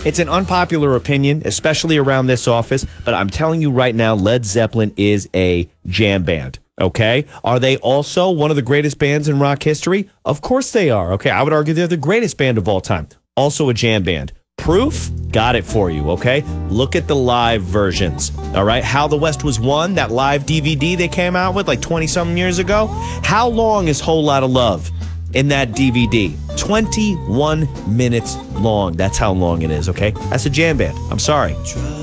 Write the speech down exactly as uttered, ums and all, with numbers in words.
It's an unpopular opinion, especially around this office, but I'm telling you right now, Led Zeppelin is a jam band. Okay. Are they also one of the greatest bands in rock history? Of course they are. Okay. I would argue they're the greatest band of all time. Also a jam band. Proof? Got it for you. Okay. Look at the live versions. All right. How the West Was Won, that live D V D they came out with like twenty something years ago. How long is Whole Lotta Love in that D V D? twenty-one minutes long. That's how long it is. Okay. That's a jam band. I'm sorry.